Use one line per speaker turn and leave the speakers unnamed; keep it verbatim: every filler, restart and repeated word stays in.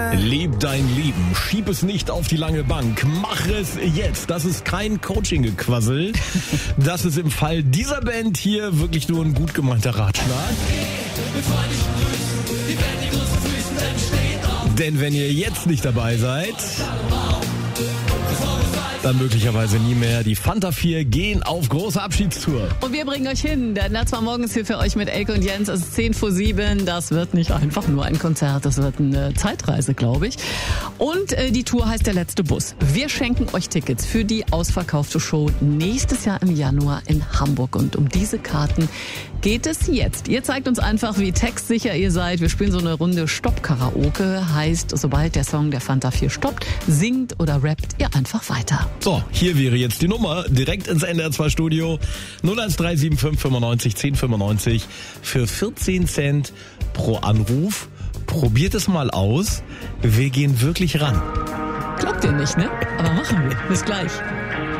Leb dein Leben, schieb es nicht auf die lange Bank, mach es jetzt. Das ist kein Coaching-Gequassel. Das ist im Fall dieser Band hier wirklich nur ein gut gemeinter Ratschlag. Denn wenn ihr jetzt nicht dabei seid, dann möglicherweise nie mehr. Die Fanta vier gehen auf große Abschiedstour.
Und wir bringen euch hin. Der Netzwer morgens hier für euch mit Elke und Jens. Es ist zehn vor sieben. Das wird nicht einfach nur ein Konzert. Das wird eine Zeitreise, glaube ich. Und äh, die Tour heißt Der letzte Bus. Wir schenken euch Tickets für die ausverkaufte Show nächstes Jahr im Januar in Hamburg. Und um diese Karten geht es jetzt. Ihr zeigt uns einfach, wie textsicher ihr seid. Wir spielen so eine Runde Stopp-Karaoke. Heißt, sobald der Song der Fanta vier stoppt, singt oder rappt ihr einfach weiter.
So, hier wäre jetzt die Nummer. Direkt ins N D R zwei Studio. null eins drei sieben fünf fünfundneunzig zehn fünfundneunzig für vierzehn Cent pro Anruf. Probiert es mal aus. Wir gehen wirklich ran.
Glaubt ihr nicht, ne? Aber machen wir. Bis gleich.